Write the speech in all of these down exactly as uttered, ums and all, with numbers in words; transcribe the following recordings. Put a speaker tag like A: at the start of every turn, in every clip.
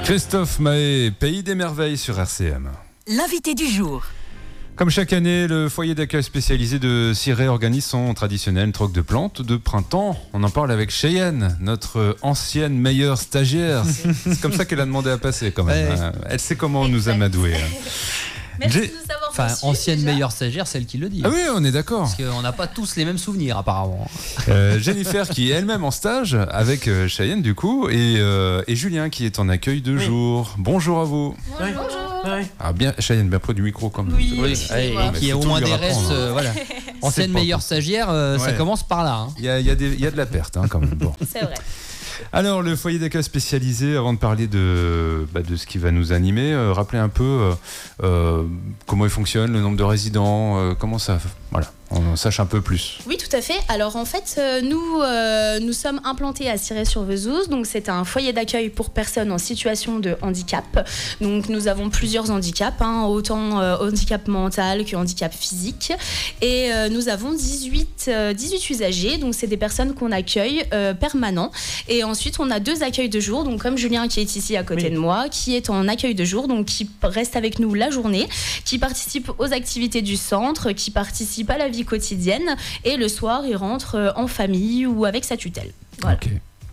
A: Christophe Mahé, Pays des Merveilles sur R C M.
B: L'invité du jour.
A: Comme chaque année, le foyer d'accueil spécialisé de Cirey organise son traditionnel troc de plantes de printemps. On en parle avec Cheyenne, notre ancienne meilleure stagiaire. C'est comme ça qu'elle a demandé à passer quand même. Ouais. Elle sait comment on nous amadouer.
C: Merci de nous avoir
D: Enfin,
C: reçus,
D: ancienne
C: déjà.
D: meilleure stagiaire, celle qui le dit.
A: Ah oui, on est d'accord.
D: Parce qu'on n'a pas tous les mêmes souvenirs, apparemment.
A: Euh, Jennifer qui est elle-même en stage avec euh, Cheyenne du coup et, euh, et Julien qui est en accueil de
E: Oui.
A: jour. Bonjour à vous.
C: Bonjour. Bonjour.
E: Ouais.
A: Ah bien, Cheyenne, bien près du micro comme
C: Oui,
A: vous.
D: Oui,
C: excusez-moi.
D: et
A: Mais
D: qui est
A: faut
D: au
A: tout
D: moins
A: lui
D: des restes.
A: rapprendre.
D: euh, voilà. Ancienne
A: pas
D: meilleure
A: bon.
D: stagiaire, euh, ça
A: Ouais.
D: commence par là. Hein.
A: Il y a, il y a des- il y a de la perte hein, quand même. Bon.
C: C'est vrai.
A: Alors, le foyer d'accueil spécialisé, avant de parler de, bah, de ce qui va nous animer, euh, rappelez un peu euh, euh, comment il fonctionne, le nombre de résidents, euh, comment ça. Voilà, on en sache un peu plus.
C: Oui, tout à fait. Alors en fait, euh, nous, euh, nous sommes implantés à Cirey-sur-Vezouze. Donc c'est un foyer d'accueil pour personnes en situation de handicap. Donc nous avons plusieurs handicaps, hein, autant euh, handicap mental que handicap physique. Et euh, nous avons dix-huit, euh, dix-huit usagers. Donc c'est des personnes qu'on accueille euh, permanents. Et ensuite, on a deux accueils de jour. Donc comme Julien qui est ici à côté
E: Oui.
C: de moi, qui est en accueil de jour, donc qui reste avec nous la journée, qui participe aux activités du centre, qui participe à la vie quotidienne, et le soir il rentre euh, en famille ou avec sa tutelle. Voilà.
A: Ok.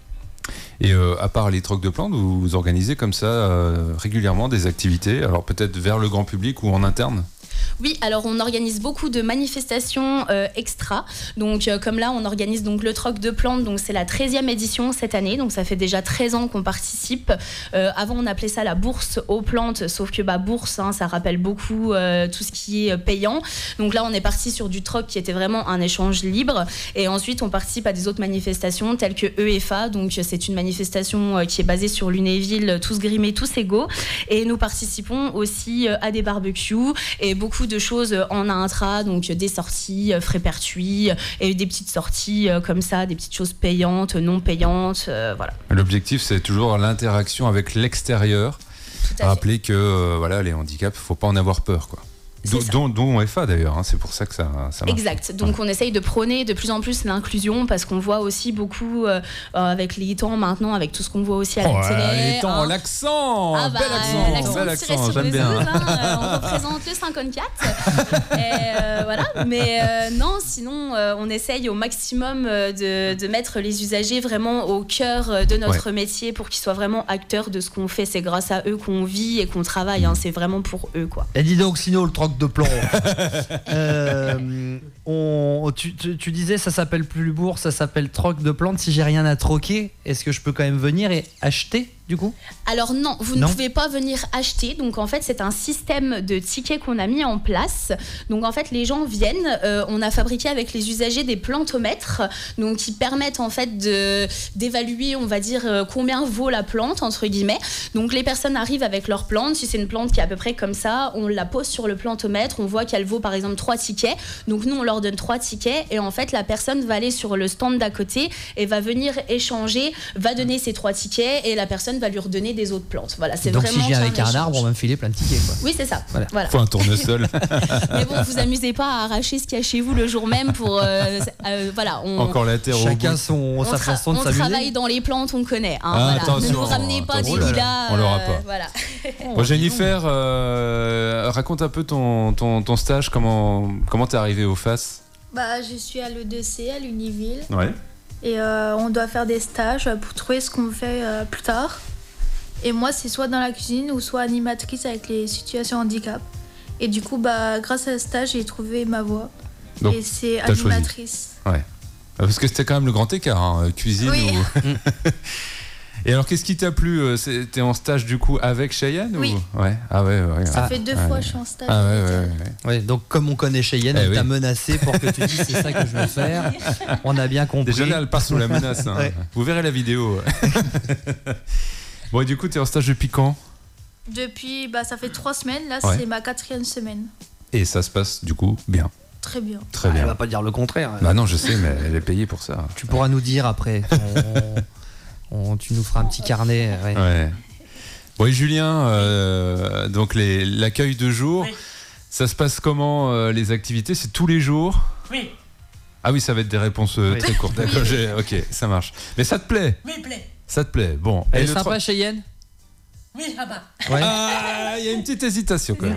A: Et euh, à part les trocs de plantes, vous, vous organisez comme ça euh, régulièrement des activités, alors peut-être vers le grand public ou en interne?
C: Oui, alors on organise beaucoup de manifestations euh, extra. Donc euh, comme là, on organise donc le troc de plantes. Donc c'est la treizième édition cette année. Donc ça fait déjà treize ans qu'on participe. Euh, avant, on appelait ça la bourse aux plantes, sauf que bah bourse, hein, ça rappelle beaucoup euh, tout ce qui est payant. Donc là, on est parti sur du troc qui était vraiment un échange libre. Et ensuite, on participe à des autres manifestations telles que E F A. Donc c'est une manifestation euh, qui est basée sur Lunéville, tous grimés, tous égaux. Et nous participons aussi euh, à des barbecues et beaucoup de choses en intra, donc des sorties euh, frais pertuis et des petites sorties euh, comme ça, des petites choses payantes, non payantes, euh, voilà.
A: L'objectif, c'est toujours l'interaction avec l'extérieur.
C: Tout à fait.
A: Rappeler que euh, voilà, les handicaps, faut pas en avoir peur, quoi.
C: C'est
A: Dont,
C: ça.
A: dont, dont F A d'ailleurs, hein, c'est pour ça que ça, ça marche.
C: Exact. Donc on essaye de prôner de plus en plus l'inclusion parce qu'on voit aussi beaucoup euh, avec les temps maintenant, avec tout ce qu'on voit aussi à la
A: Oh,
C: télé.
A: les temps,
C: hein.
A: l'accent,
C: Ah bah,
A: bel accent,
C: l'accent
A: bel
C: de
A: accent,
C: Cirey-sur-Vezouze,
A: j'aime bien.
C: hein, euh, on représente le cinquante-quatre. Et euh, voilà. Mais euh, non, sinon, euh, on essaye au maximum euh, de, de mettre les usagers vraiment au cœur euh, de notre métier pour qu'ils soient vraiment acteurs de ce qu'on fait. C'est grâce à eux qu'on vit et qu'on travaille. Hein. C'est vraiment pour eux, quoi.
D: Et dis donc, sinon, le troc de plomb. euh, on, tu, tu, tu disais, ça s'appelle plus bourse, ça s'appelle troc de plantes. Si j'ai rien à troquer, est-ce que je peux quand même venir et acheter du coup?
C: Alors non, vous
D: Non.
C: ne pouvez pas venir acheter. Donc en fait, c'est un système de tickets qu'on a mis en place. Donc en fait, les gens viennent. Euh, on a fabriqué avec les usagers des plantomètres, donc qui permettent en fait de d'évaluer, on va dire, euh, combien vaut la plante entre guillemets. Donc les personnes arrivent avec leur plante. Si c'est une plante qui est à peu près comme ça, on la pose sur le plantomètre. On voit qu'elle vaut par exemple trois tickets. Donc nous, on leur donne trois tickets et en fait, la personne va aller sur le stand d'à côté et va venir échanger, va donner ses trois tickets et la personne va lui redonner des autres plantes. Voilà, c'est
D: Donc
C: vraiment
D: si je viens avec un
C: échange.
D: arbre, on va me filer plein de tickets, quoi.
C: Oui, c'est ça.
D: Voilà.
C: Voilà.
A: Faut un tournesol.
C: Mais bon, vous amusez pas à arracher ce qu'il y a chez vous le jour même pour. euh, euh, voilà, on.
A: Encore la terre au
D: Chacun
A: bout.
D: son,
C: on,
D: sa
C: tra-
D: façon de
C: on
D: s'amuser.
C: travaille dans les plantes, on connaît. Hein,
A: Ah,
C: voilà.
A: attention,
C: Ne nous ramenez pas
A: attention.
C: des
A: Oh là là,
C: lilas.
A: on l'aura
C: euh,
A: pas.
C: Voilà.
A: Bon, Jennifer, euh, raconte un peu ton, ton, ton stage, comment comment t'es arrivée au F A S?
F: Bah, je suis à l'E D C, à l'Univille,
A: Ouais.
F: et euh, on doit faire des stages pour trouver ce qu'on fait euh, plus tard. Et moi, c'est soit dans la cuisine ou soit animatrice avec les situations handicap. Et du coup, bah, grâce à ce stage, j'ai trouvé ma voie.
A: Donc,
F: et c'est
A: t'as choisi.
F: animatrice.
A: Parce que c'était quand même le grand écart, hein, cuisine
F: Oui.
A: ou... Et alors, qu'est-ce qui t'a plu? euh, c'est- T'es en stage du coup avec Cheyenne
F: Oui.
A: ou... Ouais. Ah ouais, ouais.
F: Ça
A: ah,
F: fait deux
A: ouais.
F: fois que je suis en stage.
A: Ah ouais, ouais, ouais, ouais.
D: Ouais, donc comme on connaît Cheyenne,
A: Eh
D: elle
A: oui.
D: t'a menacé pour que tu dises c'est ça que je veux faire. On a bien compris.
A: Déjà là, elle part sous la menace. Hein.
D: Ouais.
A: Vous verrez la vidéo. Bon, et du coup, t'es en stage depuis quand?
F: Depuis, bah, ça fait trois semaines. Là,
A: Ouais.
F: c'est ma quatrième semaine.
A: Et ça se passe du coup bien.
F: Très bien.
A: Très
D: Ah, elle
A: bien.
D: va pas dire le contraire.
A: Bah non, je sais, mais elle est payée pour ça.
D: Tu pourras nous dire après. On- on- tu nous feras un petit carnet. Ouais.
A: Ouais. Bon, et Julien, euh, donc les- l'accueil de jour,
E: Oui.
A: ça se passe comment euh, les activités? C'est tous les jours?
E: Oui,
A: Ah oui, ça va être des réponses euh,
D: Oui.
A: très courtes. D'accord, j'ai- ok, ça marche. Mais ça te plaît?
E: oui, plaît.
A: Ça te plaît? Bon.
D: Elle
A: Et
D: est
A: le
D: sympa
A: tro-
D: Cheyenne?
B: Oui, là-bas.
D: Ouais.
A: Ah, il y a une petite hésitation quand même.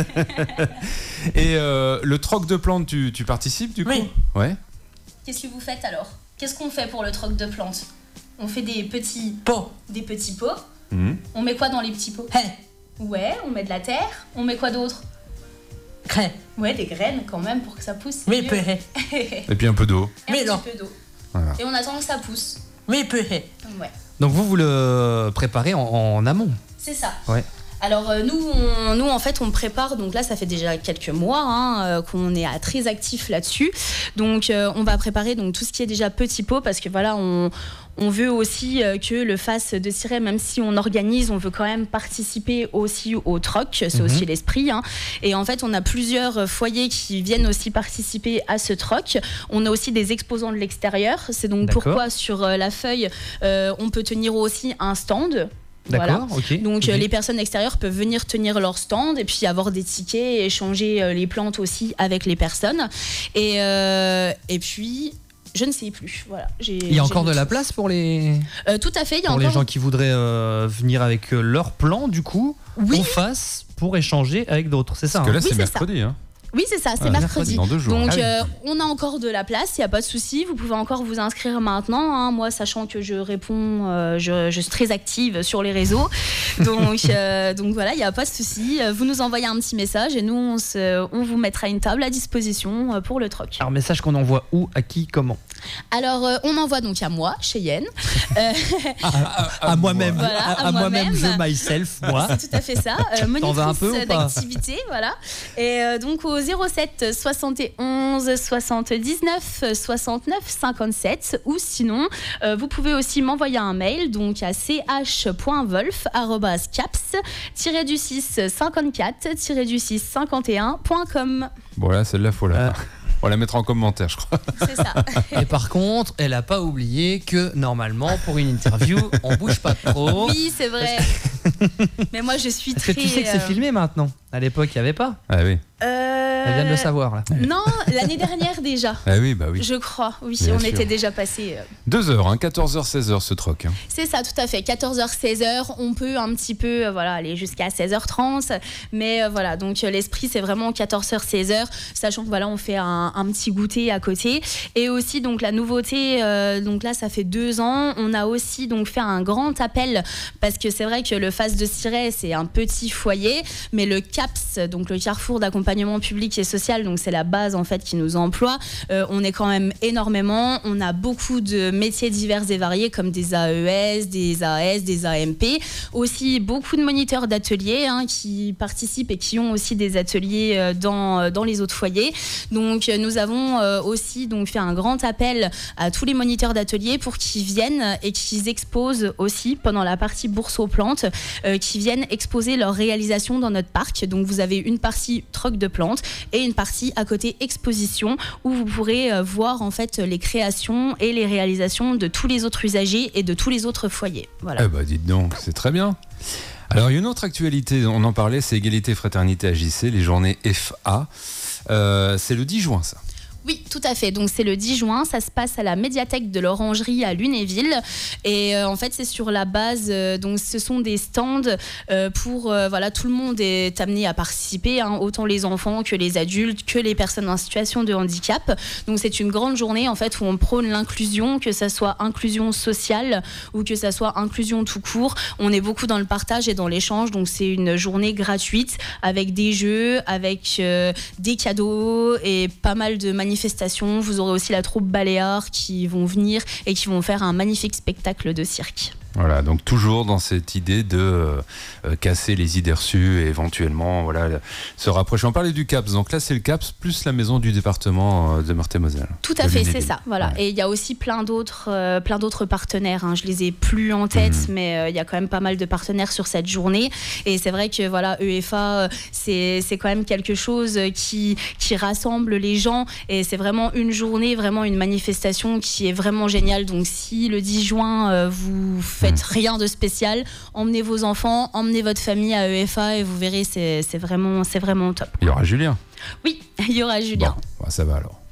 A: Et euh, le troc de plantes, tu, tu participes du coup?
B: Oui.
A: Ouais.
C: Qu'est-ce que vous faites alors? Qu'est-ce qu'on fait pour le troc de plantes? On fait des petits
B: Pot.
C: des petits pots.
A: Mmh.
C: On met quoi dans les petits pots?
B: Hey.
C: Ouais, on met de la terre. On met quoi d'autre?
B: Crème.
C: Ouais, des graines quand même pour que ça pousse.
B: Oui,
C: mieux.
B: peu.
A: Et puis un peu d'eau.
C: Et un
B: Mais
C: petit
B: non.
C: peu d'eau.
A: Voilà.
C: Et on attend que ça pousse.
B: Oui, peu.
C: Ouais,
D: Donc vous, vous le préparez en, en amont.
C: c'est ça.
D: Ouais.
C: Alors euh, nous, on, nous en fait on prépare, donc là ça fait déjà quelques mois hein, euh, qu'on est à très actif là-dessus, donc euh, on va préparer donc tout ce qui est déjà petit pot, parce que voilà on, on veut aussi euh, que le Face de Cirey, même si on organise, on veut quand même participer aussi au troc, c'est
D: Mhm.
C: aussi l'esprit hein. Et en fait on a plusieurs foyers qui viennent aussi participer à ce troc. On a aussi des exposants de l'extérieur, c'est donc
D: D'accord.
C: pourquoi sur euh, la feuille euh, on peut tenir aussi un stand.
D: D'accord,
C: Voilà.
D: ok.
C: Donc
D: Ok.
C: euh, les personnes extérieures peuvent venir tenir leur stand et puis avoir des tickets et échanger euh, les plantes aussi avec les personnes. Et, euh, et puis, je ne sais plus. Voilà, j'ai,
D: Il y a
C: j'ai
D: encore de
C: le
D: la
C: tout.
D: place pour les,
C: Euh, Tout à fait, il y a
D: pour
C: encore...
D: les gens qui voudraient euh, venir avec euh, leur plan, du coup,
C: Oui.
D: en face pour échanger avec d'autres. C'est ça.
A: Parce que là,
C: Oui,
A: c'est
C: c'est
A: mercredi. Hein.
C: Oui, c'est ça, c'est
A: Ah,
C: mercredi.
A: Dans deux jours.
C: Donc
D: Ah oui.
C: euh, on a encore de la place, il n'y a pas de souci, vous pouvez encore vous inscrire maintenant, hein. Moi sachant que je réponds, euh, je, je suis très active sur les réseaux, donc, euh, donc voilà, il n'y a pas de souci, vous nous envoyez un petit message et nous on, se, on vous mettra une table à disposition euh, pour le troc.
D: Alors, message qu'on envoie où, à qui, comment?
C: Alors euh, on envoie donc à moi, Cheyenne, euh,
D: À moi-même.
C: Voilà,
D: à,
C: à
D: à moi-même,
C: moi-même.
D: je, myself, moi.
C: c'est tout à fait ça, euh,
D: T'en vas un peu
C: monitrice
D: ou pas
C: d'activité, voilà. Et euh, donc au zéro sept soixante et onze soixante-dix-neuf soixante-neuf cinquante-sept, ou sinon euh, vous pouvez aussi m'envoyer un mail donc à ch point wolf arobase caps tiret du six cinquante-quatre tiret du six cinquante et un point com.
A: Bon, là, celle-là, faut la...
D: Euh.
A: On va la mettre en commentaire, je crois.
C: C'est ça.
D: Et par contre, elle a pas oublié que normalement, pour une interview, on bouge pas trop.
C: Oui, c'est vrai. Mais moi je suis
D: Parce
C: très...
D: que tu sais que c'est
C: euh,
D: filmé maintenant. À l'époque, il n'y avait pas.
A: Ah oui.
C: euh,
D: Elle vient de le savoir, là.
C: Non, l'année dernière déjà.
A: Ah oui, bah oui.
C: Je crois, oui,
A: Bien
C: on
A: sûr.
C: était déjà passé. euh,
A: Deux heures, hein, quatorze heures, seize heures ce troc. Hein.
C: C'est ça, tout à fait. quatorze heures, seize heures, on peut un petit peu euh, voilà, aller jusqu'à seize heures trente. Mais euh, voilà, donc euh, l'esprit, c'est vraiment quatorze heures, seize heures, sachant que voilà, on fait un, un petit goûter à côté. Et aussi, donc la nouveauté, euh, donc là, ça fait deux ans, on a aussi donc fait un grand appel, parce que c'est vrai que le Face de Cirey, c'est un petit foyer, mais le CAPS, donc le Carrefour d'accompagnement public et social, donc c'est la base en fait qui nous emploie. Euh, on est quand même énormément, on a beaucoup de métiers divers et variés comme des A E S, des A S, des A M P, aussi beaucoup de moniteurs d'ateliers hein, qui participent et qui ont aussi des ateliers euh, dans, dans les autres foyers. Donc euh, nous avons euh, aussi donc, fait un grand appel à tous les moniteurs d'ateliers pour qu'ils viennent et qu'ils exposent aussi pendant la partie bourse aux plantes, euh, qui viennent exposer leurs réalisations dans notre parc. Donc vous avez une partie troc de plantes et une partie à côté exposition où vous pourrez euh, voir en fait les créations et les réalisations de tous les autres usagers et de tous les autres foyers. Voilà.
A: Eh bah dites donc, c'est très bien. Alors, il y a une autre actualité, on en parlait, c'est Égalité Fraternité A J C, les journées F A. Euh, c'est le dix juin, ça.
C: Oui, tout à fait. Donc c'est le dix juin, ça se passe à la médiathèque de l'Orangerie à Lunéville. Et euh, en fait, c'est sur la base, euh, donc ce sont des stands euh, pour, euh, voilà, tout le monde est amené à participer, hein, autant les enfants que les adultes, que les personnes en situation de handicap. Donc c'est une grande journée en fait où on prône l'inclusion, que ça soit inclusion sociale ou que ça soit inclusion tout court. On est beaucoup dans le partage et dans l'échange, donc c'est une journée gratuite avec des jeux, avec euh, des cadeaux et pas mal de manifestations. Vous aurez aussi la troupe Baléares qui vont venir et qui vont faire un magnifique spectacle de cirque.
A: Voilà, donc toujours dans cette idée de euh, euh, casser les idées reçues et éventuellement voilà, se rapprocher. On parlait du CAPS, donc là c'est le CAPS plus la maison du département euh, de Meurthe-et-Moselle.
C: Tout à
A: de
C: fait,
A: Lunéville.
C: c'est ça. Voilà.
A: Ouais.
C: Et il y a aussi plein d'autres, euh, plein d'autres partenaires. Hein. Je les ai plus en tête,
A: Mhm.
C: mais euh, il y a quand même pas mal de partenaires sur cette journée. Et c'est vrai que voilà, E F A, euh, c'est c'est quand même quelque chose qui qui rassemble les gens. Et c'est vraiment une journée, vraiment une manifestation qui est vraiment géniale. Donc si le dix juin euh, vous faites
A: Mhm.
C: rien de spécial, emmenez vos enfants, emmenez votre famille à E F A et vous verrez, c'est c'est vraiment, c'est vraiment top.
A: Il y aura Julien.
C: Oui, il y aura Julien.
A: Bon, bah, ça va alors.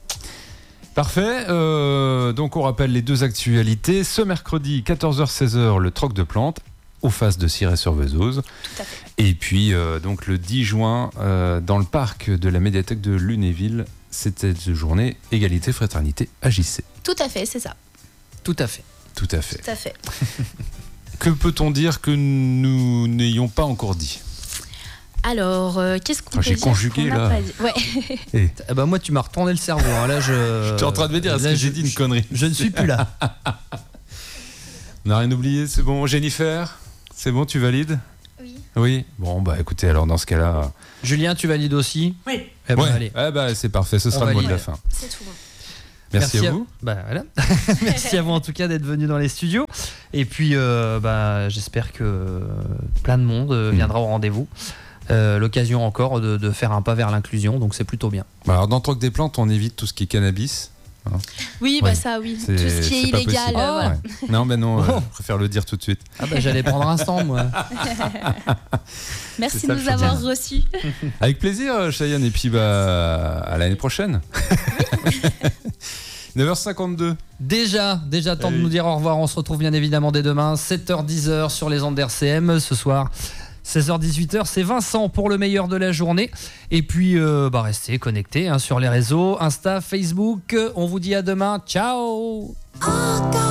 A: Parfait, euh, donc on rappelle les deux actualités. Ce mercredi, quatorze heures seize heures, le troc de plantes. aux faces de Cirey-sur-Vesouse.
C: Tout à fait.
A: Et puis, euh, donc le dix juin, euh, dans le parc de la médiathèque de Lunéville, c'était une journée égalité, fraternité, agissez.
C: Tout à fait, c'est ça.
D: Tout à fait.
A: Tout à fait.
C: Tout à fait.
A: Que peut-on dire que nous n'ayons pas encore dit ?
C: Alors, euh, qu'est-ce qu'on
A: Ah,
C: peut
A: j'ai
C: dire
A: conjugué,
C: qu'on n'a
A: là.
C: pas dit Ouais.
A: Et
D: Eh ben moi, tu m'as retourné le cerveau. hein. Là, je.
A: j'étais en train de me dire, est-ce
D: là,
A: que
D: je-
A: j'ai dit une
D: je-
A: connerie ?
D: Je ne suis plus là.
A: On n'a rien oublié, c'est bon. Jennifer, c'est bon, tu valides ?
C: Oui.
A: Oui. Bon, bah écoutez, alors dans ce cas-là.
D: Julien, tu valides aussi ?
B: Oui.
D: Eh ben,
A: ouais.
D: allez.
A: Eh ben, c'est parfait, ce
D: On
A: sera le mot de
D: valide.
A: la fin.
C: C'est tout bon.
A: Merci, à vous.
D: Bah, voilà. Merci à vous en tout cas d'être venu dans les studios. Et puis, euh, bah, j'espère que plein de monde euh, viendra au rendez-vous. Euh, L'occasion encore de, de faire un pas vers l'inclusion, donc c'est plutôt bien.
A: Bah, alors, dans Troc des plantes, on évite tout ce qui est cannabis.
C: Oui, bah
A: Ouais.
C: ça, oui.
A: C'est-
C: Tout ce qui est
A: c'est pas
C: illégal,
A: possible.
C: euh, voilà.
A: Ouais. Non, ben non, euh,
D: Oh.
A: je préfère le dire tout de suite.
D: Ah bah j'allais prendre un stand moi.
C: Merci
A: C'est
C: de
A: ça,
C: nous
A: le
C: avoir
A: choix.
C: reçus.
A: Avec plaisir, euh, Cheyenne, et puis bah, à l'année prochaine. neuf heures cinquante-deux.
D: Déjà, déjà temps de
A: Salut.
D: nous dire au revoir. On se retrouve bien évidemment dès demain, sept heures dix heures sur les ondes d'R C M. Ce soir, seize heures dix-huit heures, c'est Vincent pour le meilleur de la journée. Et puis, euh, bah, restez connectés hein, sur les réseaux, Insta, Facebook. On vous dit à demain. Ciao!